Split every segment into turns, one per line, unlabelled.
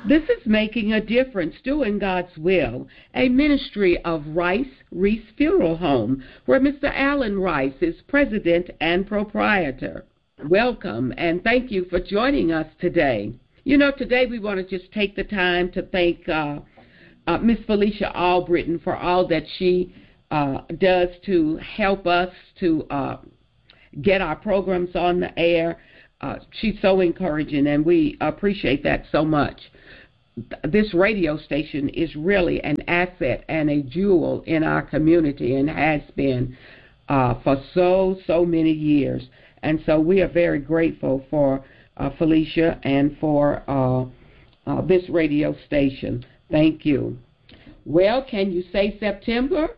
This is Making a Difference, Doing God's Will, a ministry of Rice Reese Funeral Home, where Mr. Alan Rice is president and proprietor. Welcome, and thank you for joining us today. You know, today we want to just take the time to thank Miss Felicia Albritton for all that she does to help us to get our programs on the air. She's so encouraging, and we appreciate that so much. This radio station is really an asset and a jewel in our community and has been for so many years. And so we are very grateful for Felicia and for this radio station. Thank you. Well, can you say September?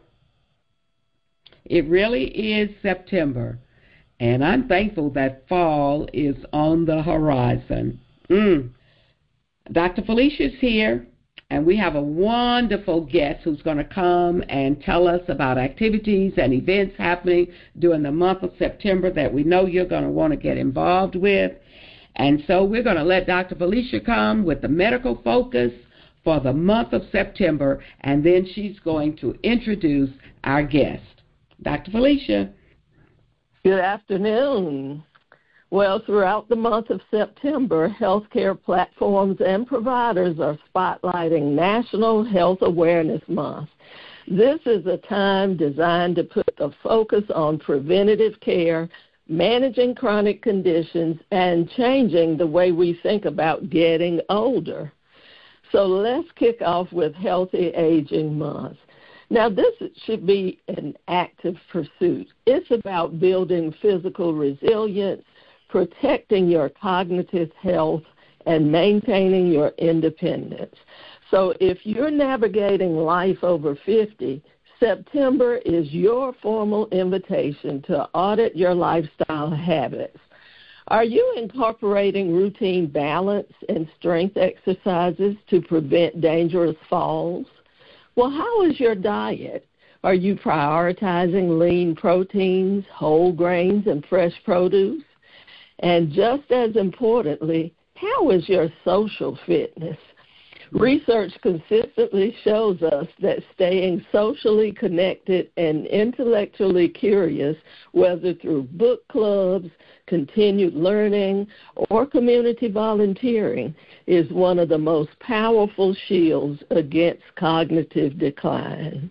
It really is September. And I'm thankful that fall is on the horizon. Dr. Felicia's here, and we have a wonderful guest who's going to come and tell us about activities and events happening during the month of September that we know you're going to want to get involved with. And so we're going to let Dr. Felicia come with the medical focus for the month of September, and then she's going to introduce our guest. Dr. Felicia.
Good afternoon. Well, throughout the month of September, healthcare platforms and providers are spotlighting National Health Awareness Month. This is a time designed to put the focus on preventative care, managing chronic conditions, and changing the way we think about getting older. So let's kick off with Healthy Aging Month. Now, this should be an active pursuit. It's about building physical resilience, protecting your cognitive health, and maintaining your independence. So if you're navigating life over 50, September is your formal invitation to audit your lifestyle habits. Are you incorporating routine balance and strength exercises to prevent dangerous falls? Well, how is your diet? Are you prioritizing lean proteins, whole grains, and fresh produce? And just as importantly, how is your social fitness? Research consistently shows us that staying socially connected and intellectually curious, whether through book clubs, continued learning, or community volunteering, is one of the most powerful shields against cognitive decline.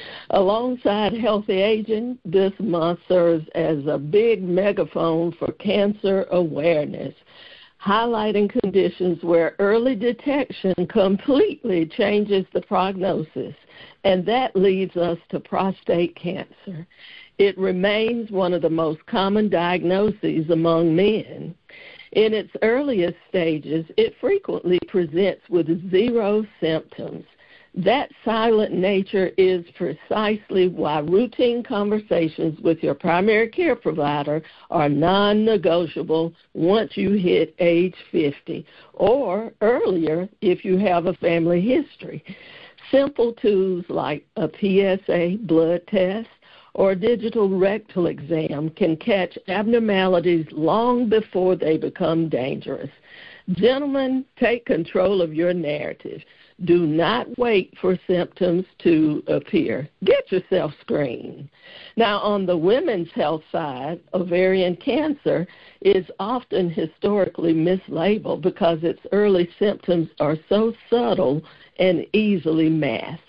Alongside healthy aging, this month serves as a big megaphone for cancer awareness, highlighting conditions where early detection completely changes the prognosis, and that leads us to prostate cancer. It remains one of the most common diagnoses among men. In its earliest stages, it frequently presents with 0 symptoms. That silent nature is precisely why routine conversations with your primary care provider are non-negotiable once you hit age 50, or earlier if you have a family history. Simple tools like a PSA blood test or a digital rectal exam can catch abnormalities long before they become dangerous. Gentlemen, take control of your narrative. Do not wait for symptoms to appear. Get yourself screened. Now, on the women's health side, ovarian cancer is often historically mislabeled because its early symptoms are so subtle and easily masked.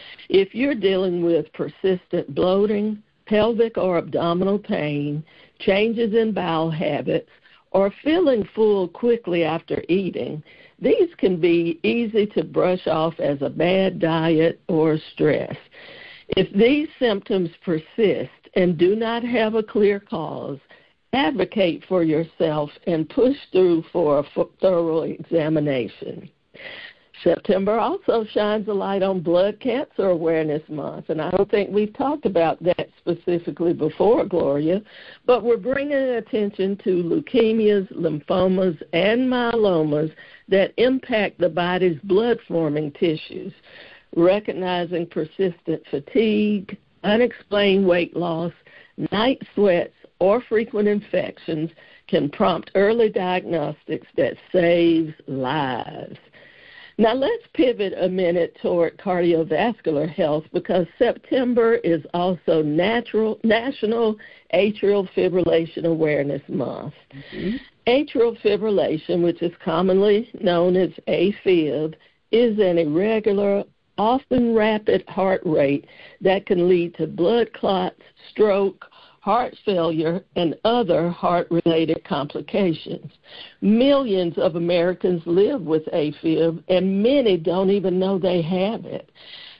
If you're dealing with persistent bloating, pelvic or abdominal pain, changes in bowel habits, or feeling full quickly after eating, these can be easy to brush off as a bad diet or stress. If these symptoms persist and do not have a clear cause, advocate for yourself and push through for a thorough examination. September also shines a light on Blood Cancer Awareness Month, and I don't think we've talked about that specifically before, Gloria, but we're bringing attention to leukemias, lymphomas, and myelomas that impact the body's blood-forming tissues. Recognizing persistent fatigue, unexplained weight loss, night sweats, or frequent infections can prompt early diagnostics that saves lives. Now let's pivot a minute toward cardiovascular health because September is also National Atrial Fibrillation Awareness Month. Mm-hmm. Atrial fibrillation, which is commonly known as AFib, is an irregular, often rapid heart rate that can lead to blood clots, stroke, heart failure, and other heart-related complications. Millions of Americans live with AFib, and many don't even know they have it.